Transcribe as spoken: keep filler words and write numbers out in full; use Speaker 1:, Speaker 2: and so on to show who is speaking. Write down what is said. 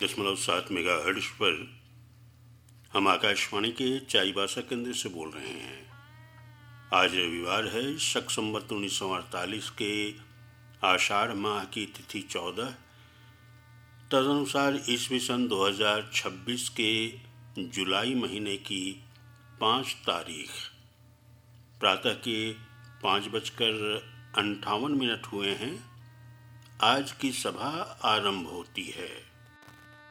Speaker 1: दशमलव सात mega hertz पर हम आकाशवाणी के चाईबासा केंद्र से बोल रहे हैं। आज रविवार है, शक संवत उन्नीस सौ अड़तालीस के आषाढ़ माह की तिथि चौदह, तदनुसार ईस्वी सन दो हज़ार छब्बीस के जुलाई महीने की पाँच तारीख प्रातः के पाँच बजकर अंठावन मिनट हुए हैं। आज की सभा आरंभ होती है।